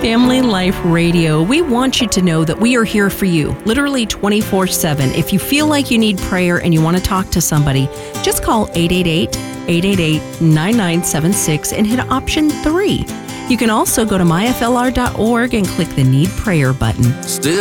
Family Life Radio. We want you to know that we are here for you, literally 24/7. If you feel like you need prayer and you want to talk to somebody, just call 888-888-9976 and hit option 3. You can also go to myflr.org and click the Need Prayer button. Still